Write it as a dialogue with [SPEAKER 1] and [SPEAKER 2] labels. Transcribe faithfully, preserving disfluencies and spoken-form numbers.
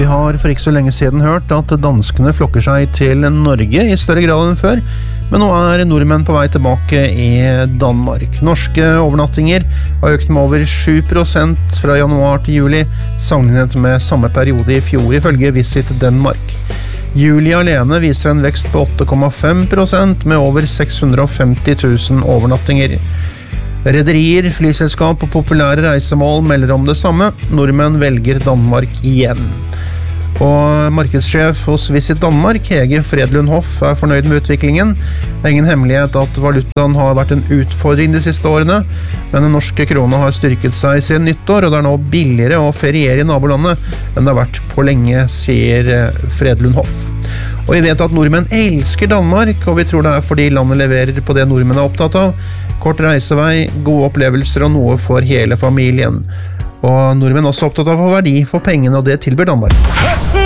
[SPEAKER 1] har for ikke så lenge siden hørt at danskene flokker seg til Norge i større grad enn før, men nå er nordmenn på vei tilbake i Danmark. Norske overnattinger har økt med over sju prosent fra januar til juli, sammenlignet med samme periode i fjor, ifølge Visit Denmark. Juli alene viser en vekst på åtte komma fem prosent med over seks hundre og femti tusen overnattinger. Rederier, flyselskap og populære reisemål melder om det samme. Nordmenn velger Danmark igjen. Og markedssjef hos Visit Danmark, Hege Fredlund Hoff, er fornøyd med utviklingen. Det er ingen hemmelighet at valutaen har vært en utfordring de siste årene, men den norske krona har styrket seg siden nyttår, og det er nå billigere å feriere i nabolandet enn det har vært på lenge, sier Fredlund Hoff. Og vi vet at nordmenn elsker Danmark, og vi tror det er fordi landet leverer på det nordmenn er opptatt av. Kort reisevei, gode opplevelser og noe for hele familien. Og nordmenn er også opptatt av å få verdi for pengene, og det tilbyr Danmark.